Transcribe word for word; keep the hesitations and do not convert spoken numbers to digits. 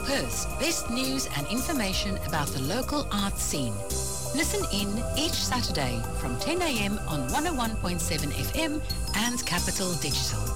Perth's best news and information about the local art scene. Listen in each Saturday from ten a.m. on one oh one point seven F M and Capital Digital.